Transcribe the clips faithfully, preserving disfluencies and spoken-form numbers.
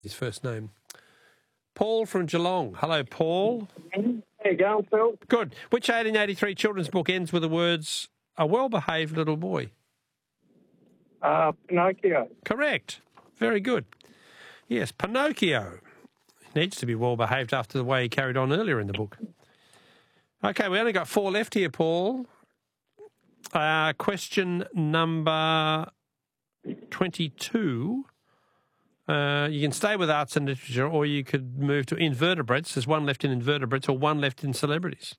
his first name. Paul from Geelong. Hello, Paul. How you going, Phil? Good. Which eighteen eighty-three children's book ends with the words, "A well-behaved little boy"? Uh, Pinocchio. Correct. Very good. Yes, Pinocchio. He needs to be well-behaved after the way he carried on earlier in the book. Okay, we only got four left here, Paul. Uh, question number twenty-two. Uh, you can stay with arts and literature, or you could move to invertebrates. There's one left in invertebrates or one left in celebrities.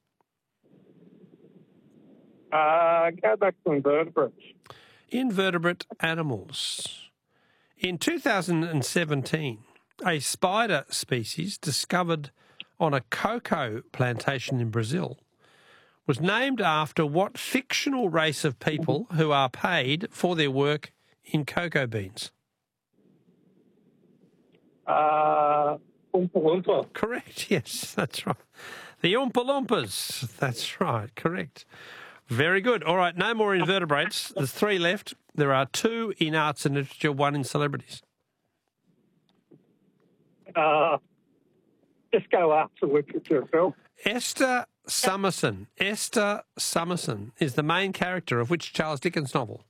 Uh, go back to invertebrates. Invertebrate animals. In two thousand seventeen, a spider species discovered on a cocoa plantation in Brazil was named after what fictional race of people who are paid for their work in cocoa beans? Uh, Oompa Loompa. Correct, yes, that's right. The Oompa Loompas, that's right, correct. Very good. All right, no more invertebrates. There's three left. There are two in arts and literature, one in celebrities. Uh, just go arts and literature, Phil. Esther Summerson. Esther Summerson is the main character of which Charles Dickens novel?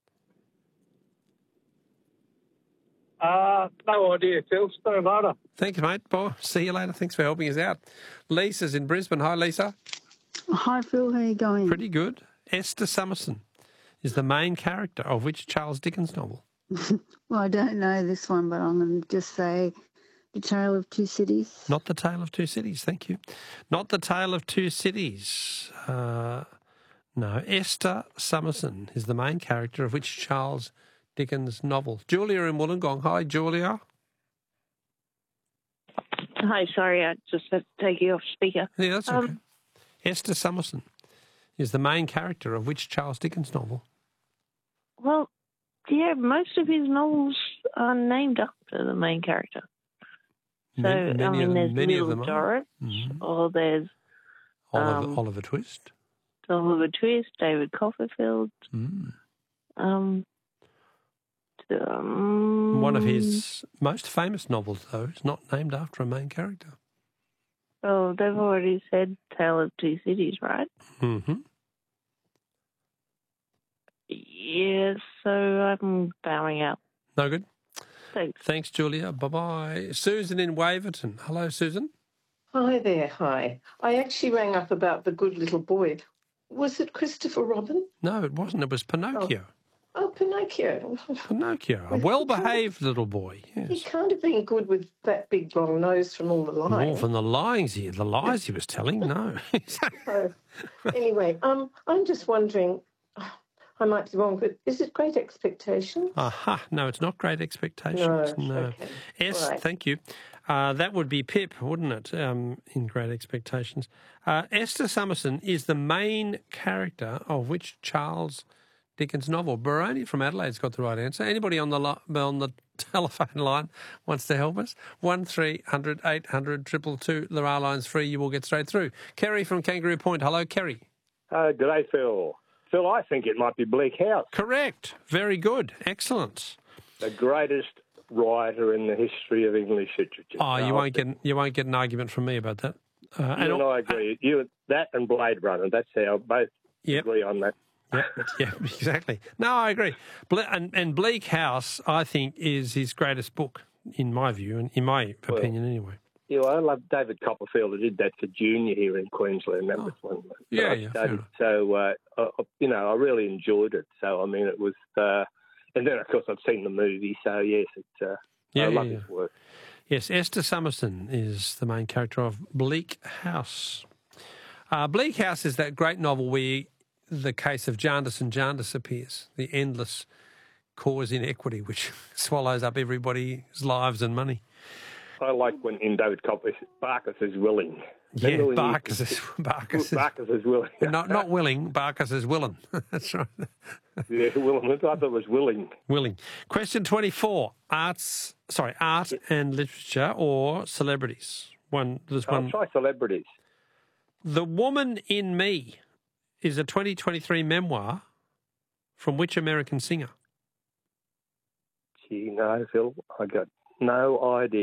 Uh, no idea, Phil. See you later. Thank you, mate. Boy, see you later. Thanks for helping us out. Lisa's in Brisbane. Hi, Lisa. Hi, Phil. How are you going? Pretty good. Esther Summerson is the main character of which Charles Dickens novel? Well, I don't know this one, but I'm going to just say The Tale of Two Cities. Not The Tale of Two Cities, thank you. Not The Tale of Two Cities. Uh, no, Esther Summerson is the main character of which Charles Dickens novel? Julia in Wollongong. Hi, Julia. Hi, sorry, I just had to take you off speaker. Yeah, that's Um, okay. Esther Summerson is the main character of which Charles Dickens novel? Well, yeah, most of his novels are named after the main character. So, many, many I mean, of them, there's many Little of them Dorrit, mm-hmm. or there's Oliver, um, Oliver Twist. Oliver Twist, David Copperfield. Mm. Um, um, One of his most famous novels, though, is not named after a main character. Oh, they've already said Tale of Two Cities, right? Mm-hmm. Yeah, so I'm bowing out. No good? Thanks. Thanks, Julia. Bye-bye. Susan in Waverton. Hello, Susan. Hi there, hi. I actually rang up about The Good Little Boy. Was it Christopher Robin? No, it wasn't. It was Pinocchio. Oh, oh Pinocchio. Pinocchio, a well-behaved little boy. Yes. He can't have been good with that big long nose from all the lying. More from the lies he, the lies he was telling. No. So, anyway, um, I'm just wondering, I might be wrong, but is it Great Expectations? Aha. No, it's not Great Expectations. No. No. Okay. Yes, Right. thank you. Uh, that would be Pip, wouldn't it, um, in Great Expectations. Uh, Esther Summerson is the main character of which Charles Dickens novel? Baroni from Adelaide's got the right answer. Anybody on the li- on the telephone line wants to help us? one three hundred eight hundred two two two. There are lines free. You will get straight through. Kerry from Kangaroo Point. Hello, Kerry. Uh, good day, Phil. Phil, I think it might be Bleak House. Correct. Very good. Excellent. The greatest writer in the history of English literature. Oh, you No, won't get you won't get an argument from me about that. Uh, You and and I agree. You that and Blade Runner. That's how both Yep. agree on that. Yeah, yeah, exactly. No, I agree. Ble- and, and Bleak House, I think, is his greatest book, in my view, and in my Well, opinion, anyway. You know, I love David Copperfield. I did that for Junior here in Queensland. That was one. that Yeah, I yeah, fair studied. enough. So, uh, I, you know, I really enjoyed it. So, I mean, it was. Uh, and then, of course, I've seen the movie. So, yes, it's. Uh, Yeah, I yeah, love yeah. his work. Yes, Esther Summerson is the main character of Bleak House. Uh, Bleak House is that great novel where the case of Jarndyce and Jarndyce appears, the endless cause inequity which swallows up everybody's lives and money. I like when in David Copperfield, Barkis is willing. Yeah, Remember when he- Barkis is, Barkis is, Barkis is willing. not, not willing, Barkis is willing. That's right. Yeah, willing. I thought it was willing. Willing. Question twenty-four. Arts, sorry, art and literature or celebrities? One, there's I'll one. try celebrities. The Woman in Me is a twenty twenty-three memoir from which American singer? Gee, no, Phil, I got no idea.